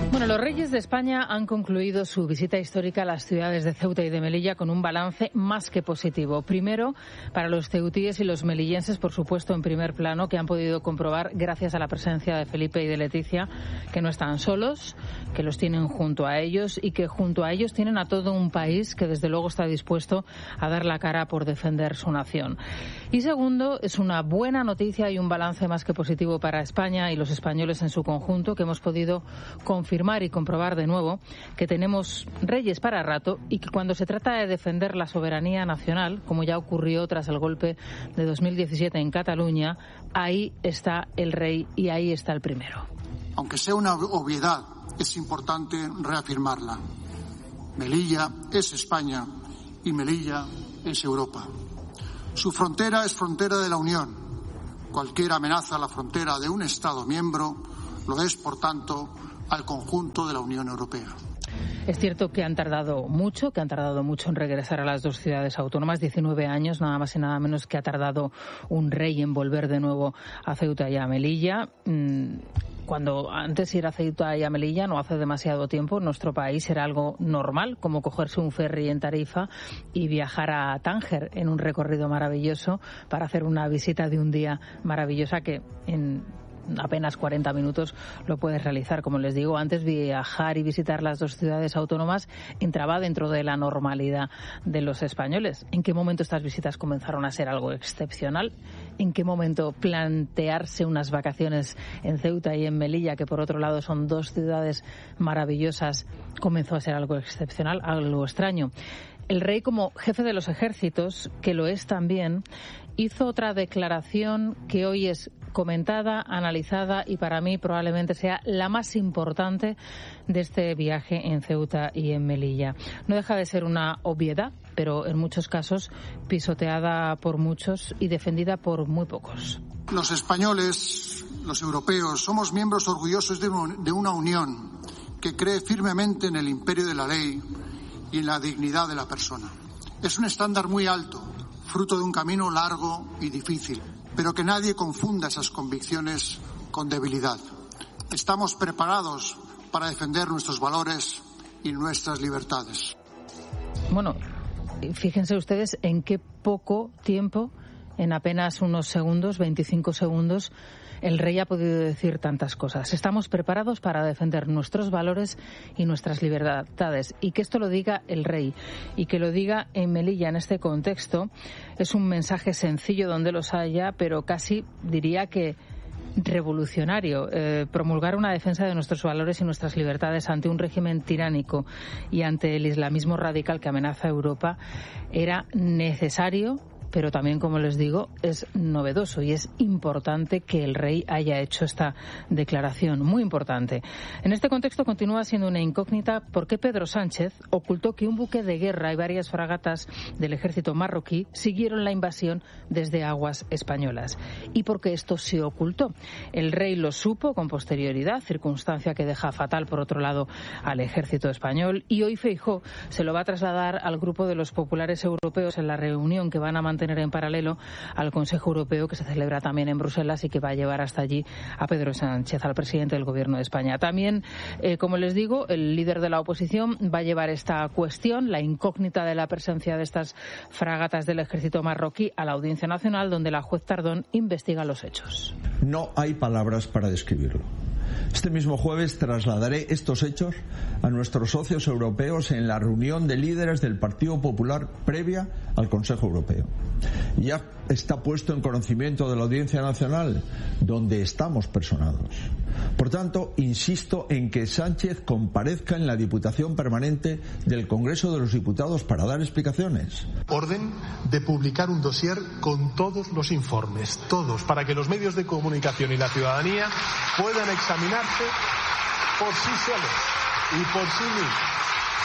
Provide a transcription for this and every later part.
Bueno, los reyes de España han concluido su visita histórica a las ciudades de Ceuta y de Melilla con un balance más que positivo. Primero, para los ceutíes y los melillenses, por supuesto, en primer plano, que han podido comprobar, gracias a la presencia de Felipe y de Leticia, que no están solos, que los tienen junto a ellos y que junto a ellos tienen a todo un país que desde luego está dispuesto a dar la cara por defender su nación. Y segundo, es una buena noticia y un balance más que positivo para España y los españoles en su conjunto, que hemos podido confirmar y comprobar de nuevo que tenemos reyes para rato y que cuando se trata de defender la soberanía nacional, como ya ocurrió tras el golpe de 2017 en Cataluña, ahí está el rey y ahí está el primero. Aunque sea una obviedad, es importante reafirmarla. Melilla es España y Melilla es Europa. Su frontera es frontera de la Unión. Cualquier amenaza a la frontera de un Estado miembro lo es, por tanto, al conjunto de la Unión Europea. Es cierto que han tardado mucho en regresar a las dos ciudades autónomas, 19 años, nada más y nada menos que ha tardado un rey en volver de nuevo a Ceuta y a Melilla. Cuando antes ir a Ceuta y a Melilla, no hace demasiado tiempo, en nuestro país era algo normal, como cogerse un ferry en Tarifa y viajar a Tánger en un recorrido maravilloso para hacer una visita de un día maravillosa que en apenas 40 minutos lo puedes realizar. Como les digo, antes viajar y visitar las dos ciudades autónomas entraba dentro de la normalidad de los españoles. ¿En qué momento estas visitas comenzaron a ser algo excepcional? ¿En qué momento plantearse unas vacaciones en Ceuta y en Melilla, que por otro lado son dos ciudades maravillosas, comenzó a ser algo excepcional, algo extraño? El rey, como jefe de los ejércitos, que lo es también, hizo otra declaración que hoy es comentada, analizada y para mí probablemente sea la más importante de este viaje en Ceuta y en Melilla. No deja de ser una obviedad, pero en muchos casos pisoteada por muchos y defendida por muy pocos. Los españoles, los europeos, somos miembros orgullosos de una unión que cree firmemente en el imperio de la ley y en la dignidad de la persona. Es un estándar muy alto, fruto de un camino largo y difícil, pero que nadie confunda esas convicciones con debilidad. Estamos preparados para defender nuestros valores y nuestras libertades. Bueno, fíjense ustedes en qué poco tiempo, en apenas unos segundos, 25 segundos, el rey ha podido decir tantas cosas. Estamos preparados para defender nuestros valores y nuestras libertades. Y que esto lo diga el rey y que lo diga en Melilla en este contexto es un mensaje sencillo donde los haya, pero casi diría que revolucionario. Promulgar una defensa de nuestros valores y nuestras libertades ante un régimen tiránico y ante el islamismo radical que amenaza a Europa era necesario, pero también, como les digo, es novedoso y es importante que el rey haya hecho esta declaración, muy importante. En este contexto continúa siendo una incógnita por qué Pedro Sánchez ocultó que un buque de guerra y varias fragatas del ejército marroquí siguieron la invasión desde aguas españolas. ¿Y por qué esto se ocultó? El rey lo supo con posterioridad, circunstancia que deja fatal, por otro lado, al ejército español, y hoy Feijóo se lo va a trasladar al grupo de los populares europeos en la reunión que van a mantener en paralelo al Consejo Europeo, que se celebra también en Bruselas y que va a llevar hasta allí a Pedro Sánchez, al presidente del Gobierno de España. También, como les digo, el líder de la oposición va a llevar esta cuestión, la incógnita de la presencia de estas fragatas del ejército marroquí, a la Audiencia Nacional, donde la juez Tardón investiga los hechos. No hay palabras para describirlo. Este mismo jueves trasladaré estos hechos a nuestros socios europeos en la reunión de líderes del Partido Popular previa al Consejo Europeo. Ya está puesto en conocimiento de la Audiencia Nacional, donde estamos personados. Por tanto, insisto en que Sánchez comparezca en la Diputación Permanente del Congreso de los Diputados para dar explicaciones. Orden de publicar un dossier con todos los informes, todos, para que los medios de comunicación y la ciudadanía puedan examinarse por sí solos y por sí mismos.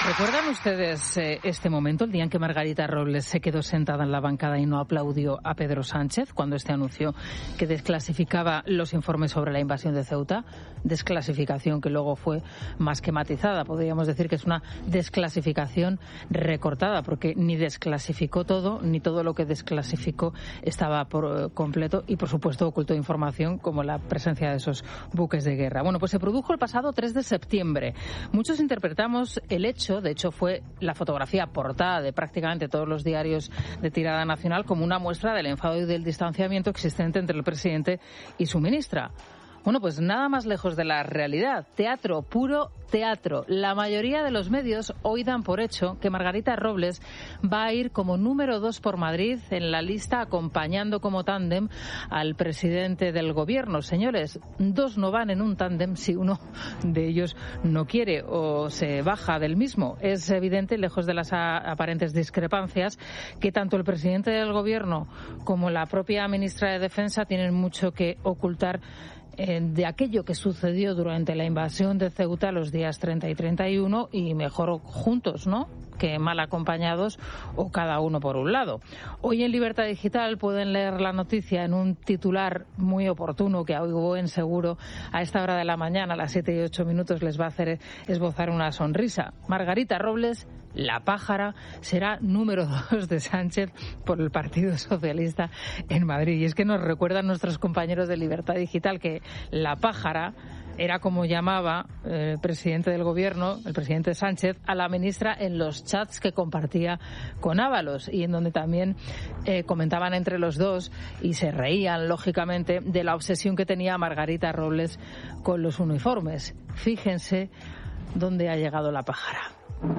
¿Recuerdan ustedes este momento, el día en que Margarita Robles se quedó sentada en la bancada y no aplaudió a Pedro Sánchez cuando este anunció que desclasificaba los informes sobre la invasión de Ceuta? Desclasificación que luego fue más que matizada. Podríamos decir que es una desclasificación recortada, porque ni desclasificó todo, ni todo lo que desclasificó estaba por completo y, por supuesto, ocultó información como la presencia de esos buques de guerra. Bueno, pues se produjo el pasado 3 de septiembre. Muchos interpretamos el hecho, de hecho fue la fotografía portada de prácticamente todos los diarios de tirada nacional, como una muestra del enfado y del distanciamiento existente entre el presidente y su ministra. Bueno, pues nada más lejos de la realidad. Teatro, puro teatro. La mayoría de los medios hoy dan por hecho que Margarita Robles va a ir como número 2 por Madrid en la lista, acompañando como tándem al presidente del gobierno. Señores, 2 no van en un tándem si uno de ellos no quiere o se baja del mismo. Es evidente, lejos de las aparentes discrepancias, que tanto el presidente del gobierno como la propia ministra de Defensa tienen mucho que ocultar de aquello que sucedió durante la invasión de Ceuta los días 30 y 31, y mejor juntos, ¿no?, que mal acompañados o cada uno por un lado. Hoy en Libertad Digital pueden leer la noticia en un titular muy oportuno que a buen seguro a esta hora de la mañana, a las 7 y 8 minutos, les va a hacer esbozar una sonrisa. Margarita Robles, la pájara, será número 2 de Sánchez por el Partido Socialista en Madrid. Y es que nos recuerdan nuestros compañeros de Libertad Digital que la pájara era como llamaba el presidente del gobierno, el presidente Sánchez, a la ministra en los chats que compartía con Ábalos, y en donde también comentaban entre los dos y se reían, lógicamente, de la obsesión que tenía Margarita Robles con los uniformes. Fíjense dónde ha llegado la pájara.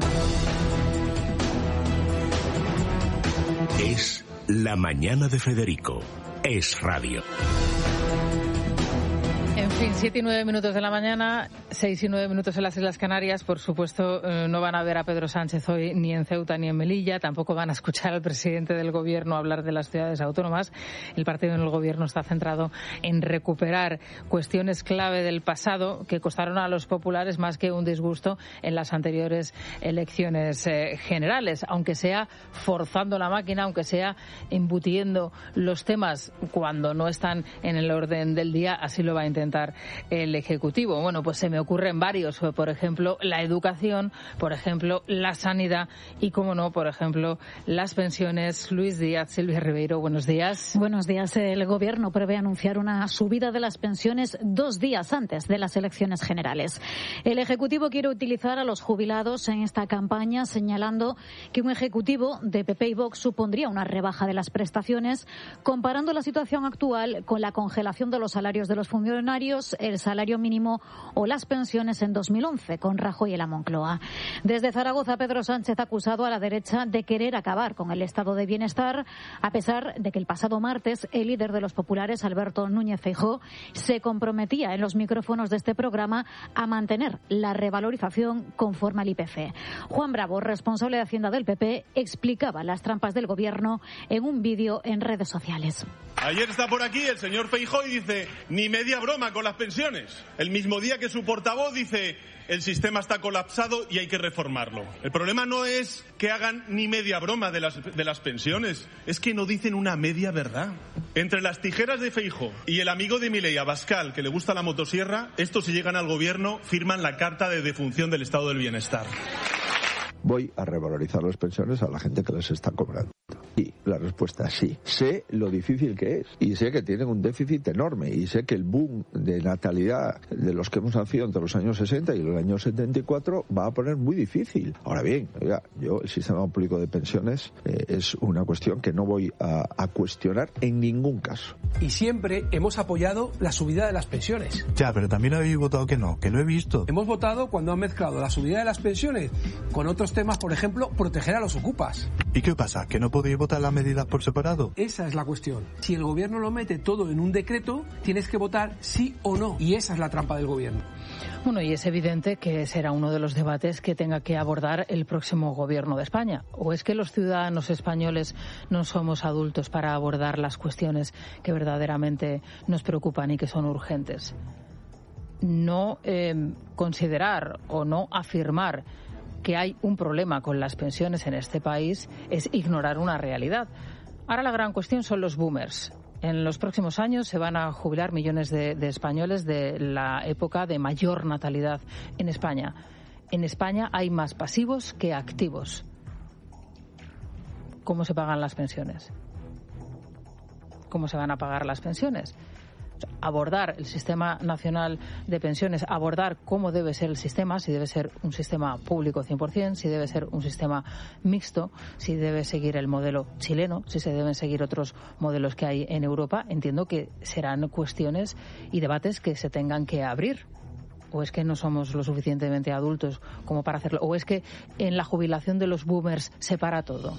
Es la mañana de Federico. Es radio. En fin, 7 y 9 minutos de la mañana, 6 y 9 minutos en las Islas Canarias. Por supuesto, no van a ver a Pedro Sánchez hoy ni en Ceuta ni en Melilla. Tampoco van a escuchar al presidente del gobierno hablar de las ciudades autónomas. El partido en el gobierno está centrado en recuperar cuestiones clave del pasado que costaron a los populares más que un disgusto en las anteriores elecciones generales. Aunque sea forzando la máquina, aunque sea embutiendo los temas cuando no están en el orden del día, así lo va a intentar el Ejecutivo. Bueno, pues se me ocurren varios, por ejemplo, la educación, por ejemplo, la sanidad y, como no, por ejemplo, las pensiones. Luis Díaz, Silvia Ribeiro, buenos días. Buenos días. El Gobierno prevé anunciar una subida de las pensiones 2 días antes de las elecciones generales. El Ejecutivo quiere utilizar a los jubilados en esta campaña, señalando que un Ejecutivo de PP y Vox supondría una rebaja de las prestaciones, comparando la situación actual con la congelación de los salarios de los funcionarios, el salario mínimo o las pensiones en 2011 con Rajoy y la Moncloa. Desde Zaragoza, Pedro Sánchez ha acusado a la derecha de querer acabar con el estado de bienestar, a pesar de que el pasado martes el líder de los populares, Alberto Núñez Feijóo, se comprometía en los micrófonos de este programa a mantener la revalorización conforme al IPC. Juan Bravo, responsable de Hacienda del PP, explicaba las trampas del Gobierno en un vídeo en redes sociales. Ayer está por aquí el señor Feijóo y dice, ni media broma con las pensiones. El mismo día que su portavoz dice, el sistema está colapsado y hay que reformarlo. El problema no es que hagan ni media broma de las pensiones, es que no dicen una media verdad. Entre las tijeras de Feijóo y el amigo de Milei, Abascal, que le gusta la motosierra, estos, si llegan al gobierno, firman la carta de defunción del estado del bienestar. Voy a revalorizar las pensiones a la gente que les está cobrando. Y la respuesta es sí. Sé lo difícil que es y sé que tienen un déficit enorme y sé que el boom de natalidad de los que hemos nacido entre los años 60 y los años 74 va a poner muy difícil. Ahora bien, oiga, yo el sistema público de pensiones es una cuestión que no voy a cuestionar en ningún caso. Y siempre hemos apoyado la subida de las pensiones. Ya, pero también habéis votado que no, que lo he visto. Hemos votado cuando han mezclado la subida de las pensiones con otros temas, por ejemplo, proteger a los ocupas. ¿Y qué pasa? ¿Que no podéis votar las medidas por separado? Esa es la cuestión. Si el gobierno lo mete todo en un decreto, tienes que votar sí o no. Y esa es la trampa del gobierno. Bueno, y es evidente que será uno de los debates que tenga que abordar el próximo gobierno de España. ¿O es que los ciudadanos españoles no somos adultos para abordar las cuestiones que verdaderamente nos preocupan y que son urgentes? No considerar o no afirmar que hay un problema con las pensiones en este país es ignorar una realidad. Ahora la gran cuestión son los boomers. En los próximos años se van a jubilar millones de españoles de la época de mayor natalidad en España. En España hay más pasivos que activos. ¿Cómo se pagan las pensiones? ¿Cómo se van a pagar las pensiones? Abordar el sistema nacional de pensiones, abordar cómo debe ser el sistema, si debe ser un sistema público 100%, si debe ser un sistema mixto, si debe seguir el modelo chileno, si se deben seguir otros modelos que hay en Europa. Entiendo que serán cuestiones y debates que se tengan que abrir. ¿O es que no somos lo suficientemente adultos como para hacerlo? ¿O es que en la jubilación de los boomers se para todo?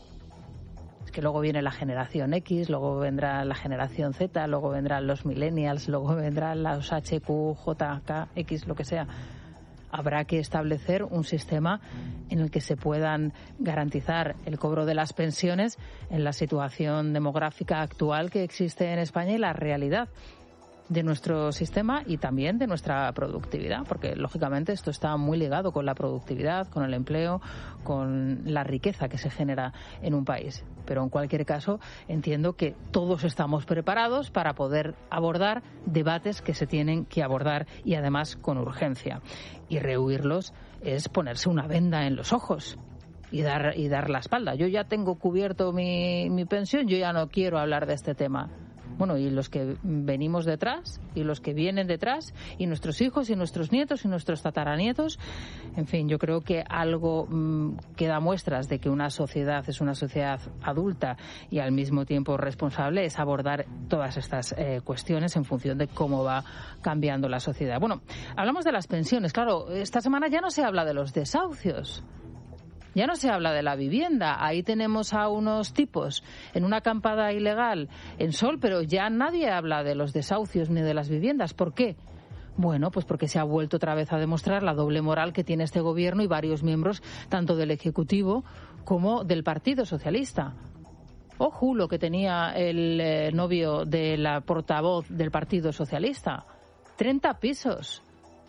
Es que luego viene la generación X, luego vendrá la generación Z, luego vendrán los millennials, luego vendrán los HQ, JK, X, lo que sea. Habrá que establecer un sistema en el que se puedan garantizar el cobro de las pensiones en la situación demográfica actual que existe en España y la realidad de nuestro sistema y también de nuestra productividad, porque lógicamente esto está muy ligado con la productividad, con el empleo, con la riqueza que se genera en un país. Pero en cualquier caso entiendo que todos estamos preparados para poder abordar debates que se tienen que abordar y además con urgencia. Y rehuirlos es ponerse una venda en los ojos y dar la espalda. Yo ya tengo cubierto mi pensión, yo ya no quiero hablar de este tema. Bueno, y los que venimos detrás, y los que vienen detrás, y nuestros hijos, y nuestros nietos, y nuestros tataranietos. En fin, yo creo que algo que da muestras de que una sociedad es una sociedad adulta y al mismo tiempo responsable es abordar todas estas cuestiones en función de cómo va cambiando la sociedad. Bueno, hablamos de las pensiones. Claro, esta semana ya no se habla de los desahucios. Ya no se habla de la vivienda. Ahí tenemos a unos tipos en una acampada ilegal en Sol, pero ya nadie habla de los desahucios ni de las viviendas. ¿Por qué? Bueno, pues porque se ha vuelto otra vez a demostrar la doble moral que tiene este gobierno y varios miembros, tanto del Ejecutivo como del Partido Socialista. Ojo, lo que tenía el novio de la portavoz del Partido Socialista. 30 pisos.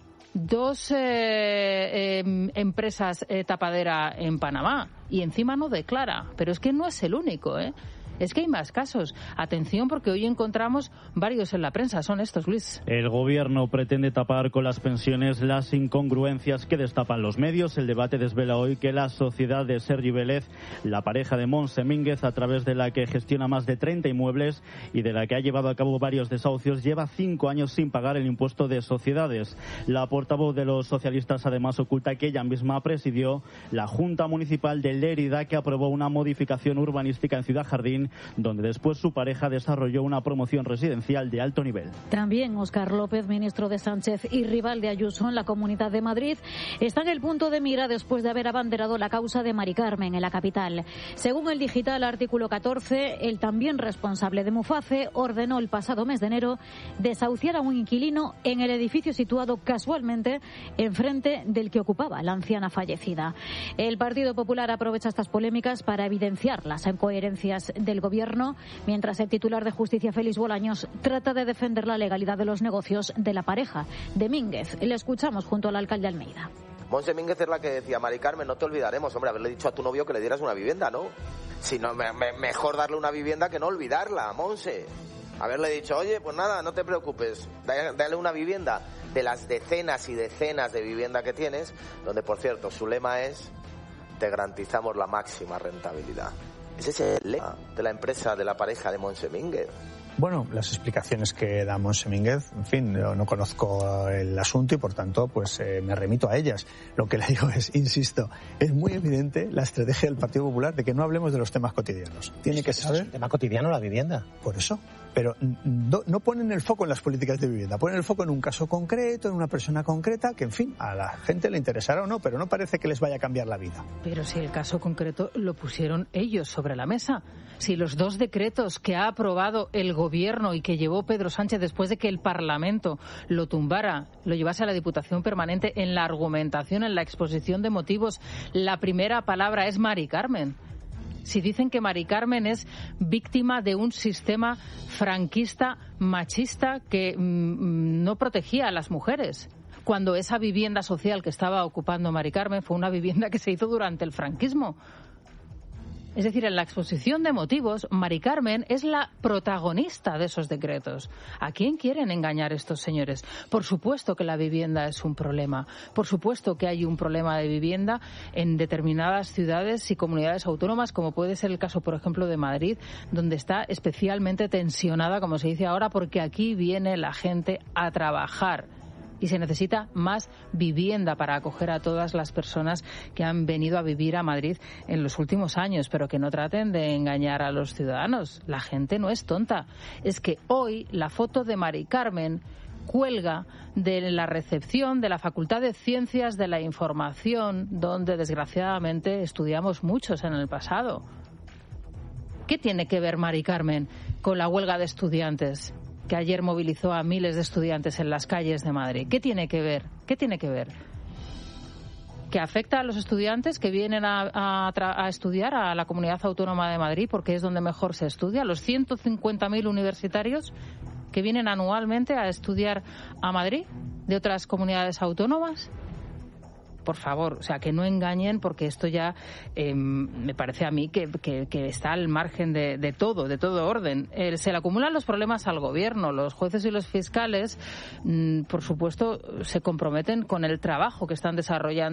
2 empresas tapadera en Panamá y encima no declara. Pero es que no es el único, Es que hay más casos. Atención, porque hoy encontramos varios en la prensa. Son estos, Luis. El gobierno pretende tapar con las pensiones las incongruencias que destapan los medios. El debate desvela hoy que la sociedad de Sergi Vélez, la pareja de Montse Mínguez, a través de la que gestiona más de 30 inmuebles y de la que ha llevado a cabo varios desahucios, lleva 5 años sin pagar el impuesto de sociedades. La portavoz de los socialistas además oculta que ella misma presidió la Junta Municipal de Lérida, que aprobó una modificación urbanística en Ciudad Jardín, donde después su pareja desarrolló una promoción residencial de alto nivel. También Óscar López, ministro de Sánchez y rival de Ayuso en la Comunidad de Madrid, está en el punto de mira después de haber abanderado la causa de Mari Carmen en la capital. Según el digital Artículo 14, el también responsable de Muface ordenó el pasado mes de enero desahuciar a un inquilino en el edificio situado casualmente enfrente del que ocupaba la anciana fallecida. El Partido Popular aprovecha estas polémicas para evidenciar las incoherencias del gobierno, mientras el titular de Justicia, Félix Bolaños, trata de defender la legalidad de los negocios de la pareja de Mínguez. Le escuchamos junto al alcalde Almeida. Montse Mínguez es la que decía: Mari Carmen, no te olvidaremos, hombre, haberle dicho a tu novio que le dieras una vivienda, ¿no? Si no, mejor darle una vivienda que no olvidarla, Montse. Haberle dicho: oye, pues nada, no te preocupes, dale una vivienda de las decenas y decenas de vivienda que tienes, donde, por cierto, su lema es: te garantizamos la máxima rentabilidad. Ese es el lema de la empresa de la pareja de Montse Mínguez. Bueno, las explicaciones que da Montse Mínguez, en fin, yo no conozco el asunto y por tanto pues me remito a ellas. Lo que le digo es, insisto, es muy evidente la estrategia del Partido Popular de que no hablemos de los temas cotidianos. Tiene que saber... ¿Es un tema cotidiano la vivienda? Por eso. Pero no ponen el foco en las políticas de vivienda, ponen el foco en un caso concreto, en una persona concreta, que en fin, a la gente le interesará o no, pero no parece que les vaya a cambiar la vida. Pero si el caso concreto lo pusieron ellos sobre la mesa, si los 2 decretos que ha aprobado el gobierno y que llevó Pedro Sánchez después de que el Parlamento lo tumbara, lo llevase a la Diputación Permanente, en la argumentación, en la exposición de motivos, la primera palabra es Mari Carmen. Si dicen que Mari Carmen es víctima de un sistema franquista, machista, que no protegía a las mujeres. cuando esa vivienda social que estaba ocupando Mari Carmen fue una vivienda que se hizo durante el franquismo. Es decir, en la exposición de motivos, Mari Carmen es la protagonista de esos decretos. ¿A quién quieren engañar estos señores? Por supuesto que la vivienda es un problema. Por supuesto que hay un problema de vivienda en determinadas ciudades y comunidades autónomas, como puede ser el caso, por ejemplo, de Madrid, donde está especialmente tensionada, como se dice ahora, porque aquí viene la gente a trabajar. Y se necesita más vivienda para acoger a todas las personas que han venido a vivir a Madrid en los últimos años, pero que no traten de engañar a los ciudadanos. La gente no es tonta. Es que hoy la foto de Mari Carmen cuelga de la recepción de la Facultad de Ciencias de la Información, donde desgraciadamente estudiamos muchos en el pasado. ¿Qué tiene que ver Mari Carmen con la huelga de estudiantes que ayer movilizó a miles de estudiantes en las calles de Madrid? ¿Qué tiene que ver? ¿Qué tiene que ver? ¿Que afecta a los estudiantes que vienen a estudiar a la Comunidad Autónoma de Madrid porque es donde mejor se estudia? ¿Los 150.000 universitarios que vienen anualmente a estudiar a Madrid de otras comunidades autónomas? Por favor, o sea, que no engañen, porque esto ya me parece a mí que está al margen de todo orden. Se le acumulan los problemas al gobierno. Los jueces y los fiscales, por supuesto, se comprometen con el trabajo que están desarrollando